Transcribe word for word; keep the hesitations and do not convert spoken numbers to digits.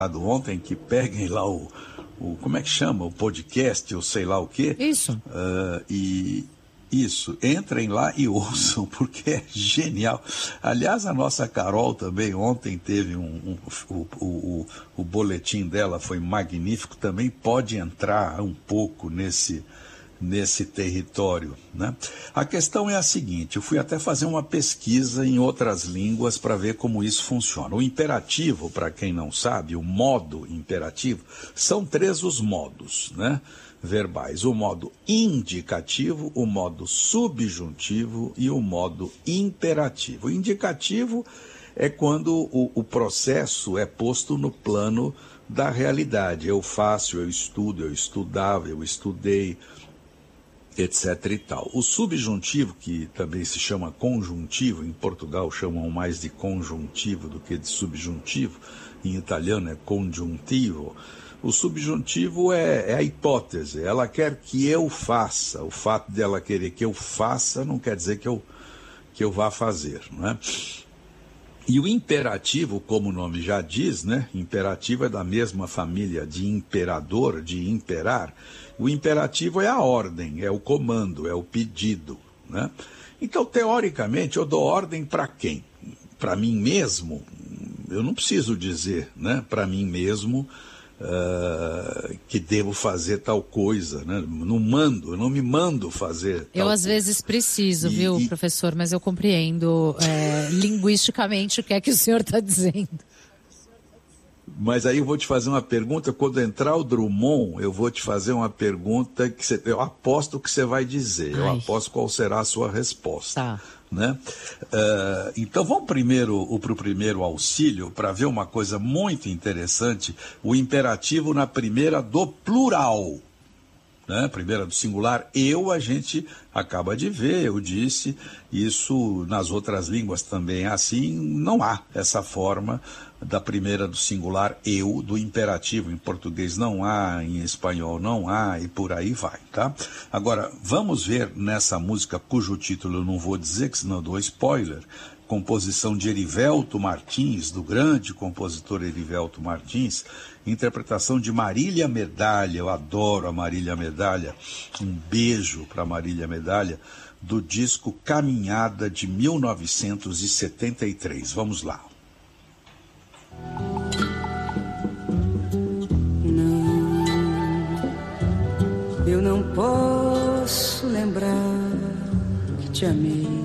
ontem que peguem lá o, o, como é que chama? O podcast, ou sei lá o quê. Isso. Uh, e isso, entrem lá e ouçam, porque é genial. Aliás, a nossa Carol também ontem teve um, um o, o, o, o boletim dela foi magnífico, também pode entrar um pouco nesse... nesse território, né? A questão é a seguinte, eu fui até fazer uma pesquisa em outras línguas para ver como isso funciona. O imperativo, para quem não sabe, o modo imperativo, são três os modos, né, verbais. O modo indicativo, o modo subjuntivo e o modo imperativo. O indicativo é quando o, o processo é posto no plano da realidade. Eu faço, eu estudo, eu estudava, eu estudei, etc e tal. O subjuntivo, que também se chama conjuntivo, em Portugal chamam mais de conjuntivo do que de subjuntivo, em italiano é congiuntivo. O subjuntivo é, é a hipótese, ela quer que eu faça. O fato dela querer que eu faça não quer dizer que eu, que eu vá fazer, não é? E o imperativo, como o nome já diz, né? Imperativo é da mesma família de imperador, de imperar. O imperativo é a ordem, é o comando, é o pedido, né? Então, teoricamente, eu dou ordem para quem? Para mim mesmo? Eu não preciso dizer, né? Para mim mesmo uh, que devo fazer tal coisa, né? Não mando, eu não me mando fazer tal Eu, às coisa. vezes, preciso, e, viu, e... professor? Mas eu compreendo é, linguisticamente o que é que o senhor está dizendo. Mas aí eu vou te fazer uma pergunta, quando entrar o Drummond, eu vou te fazer uma pergunta que você, eu aposto que você vai dizer, Ai. eu aposto qual será a sua resposta. Tá. Né? Uh, então vamos primeiro para o primeiro auxílio para ver uma coisa muito interessante, o imperativo na primeira do plural. Né? Primeira do singular, eu, a gente acaba de ver, eu disse, isso nas outras línguas também é assim, não há essa forma da primeira do singular, eu, do imperativo, em português não há, em espanhol não há, e por aí vai, tá? Agora, vamos ver nessa música, cujo título eu não vou dizer, que senão eu dou spoiler, composição de Erivelto Martins, do grande compositor Erivelto Martins, interpretação de Marília Medalha, eu adoro a Marília Medalha, um beijo para Marília Medalha, do disco Caminhada de mil novecentos e setenta e três. Vamos lá. Não, eu não posso lembrar que te amei.